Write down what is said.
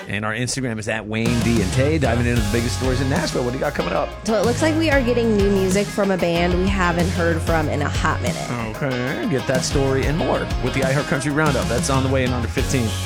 And our Instagram is at Wayne D and Tay. Diving into the biggest stories in Nashville. What do you got coming up? So it looks like we are getting new music from a band we haven't heard from in a hot minute. Okay, get that story and more with the iHeart Country Roundup. That's on the way in under 15.